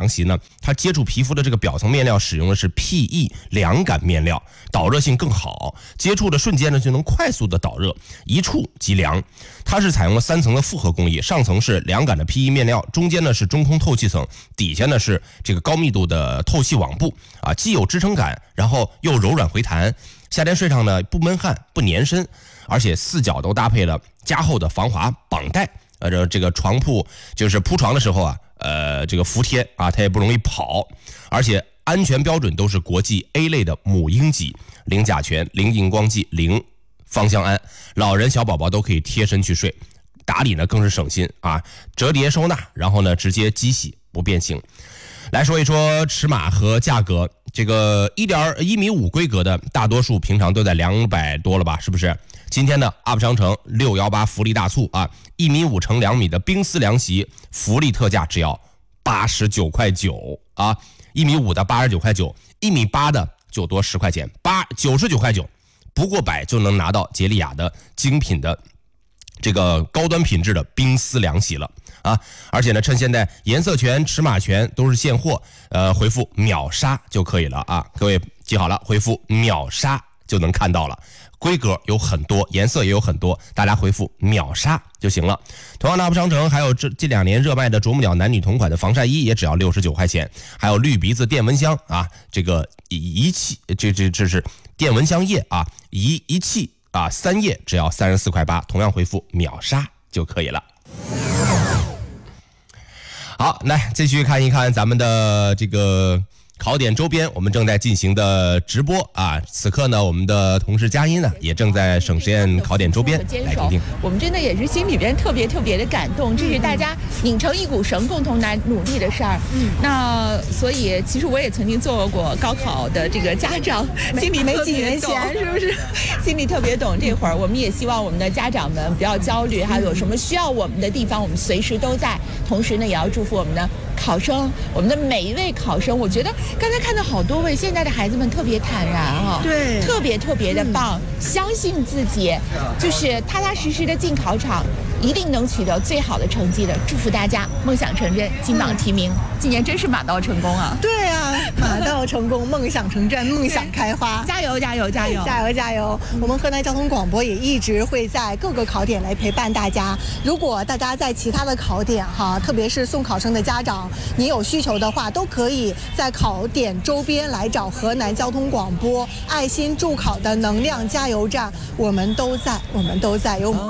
凉席呢，它接触皮肤的这个表层面料使用的是 PE 凉感面料，导热性更好，接触的瞬间呢就能快速的导热，一触即凉。它是采用了3层的复合工艺，上层是凉感的 PE 面料，中间呢是中空透气层，底下呢是这个高密度的透气网布啊，既有支撑感，然后又柔软回弹，夏天睡上呢不闷汗不粘身，而且4角都搭配了加厚的防滑绑带，这个床铺就是铺床的时候啊，这个服帖啊，它也不容易跑，而且安全标准都是国际 A 类的母婴级，零甲醛、零荧光剂、零芳香胺，老人小宝宝都可以贴身去睡，打理呢更是省心啊，折叠收纳，然后呢直接机洗不变形。来说一说尺码和价格，这个1.5米规格的大多数平常都在200多了吧，是不是？今天呢 UP 商城618福利大促啊，1.5米乘2米的冰丝凉席福利特价只要89.9块啊，1.5米的89.9块，1.8米的就多10块钱，99.9块，不过100就能拿到杰利雅的精品的这个高端品质的冰丝凉席了啊！而且呢，趁现在颜色全、尺码全都是现货，回复秒杀就可以了啊！各位记好了，回复秒杀就能看到了。规格有很多，颜色也有很多，大家回复秒杀就行了。同样的 UP 商城还有这2年热卖的啄木鸟男女同款的防晒衣也只要69块钱，还有绿鼻子电蚊香啊，这个一气这是电蚊香液啊，一气啊3页只要34.8块，同样回复秒杀就可以了。好，来继续看一看咱们的这个考点周边，我们正在进行的直播啊！此刻呢，我们的同事佳音呢也正在省实验考点周边，来听听。 我们真的也是心里边特别的感动，这是大家拧成一股绳，共同来努力的事儿。那所以其实我也曾经做过高考的这个家长，心里没几年前是不是？ 心里特别懂这会儿。我们也希望我们的家长们不要焦虑，还有什么需要我们的地方，我们随时都在。同时呢，也要祝福我们的考生，我们的每一位考生。我觉得刚才看到好多位现在的孩子们特别坦然啊， 对， 特别的棒，相信自己，就是踏踏实实的进考场，一定能取得最好的成绩的。祝福大家梦想成真，金榜题名。今年真是马到成功啊！ 对啊，马到成功，梦想成真，梦想开花。 加油！ 我们河南交通广播也一直会在各个考点来陪伴大家。如果大家在其他的考点哈，特别是送考生的家长，你有需求的话，都可以在考点周边来找河南交通广播爱心助考的能量加油站，我们都在有。